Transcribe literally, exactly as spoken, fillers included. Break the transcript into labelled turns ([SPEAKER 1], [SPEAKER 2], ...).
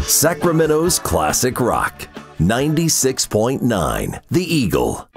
[SPEAKER 1] Sacramento's classic rock. ninety-six point nine The Eagle.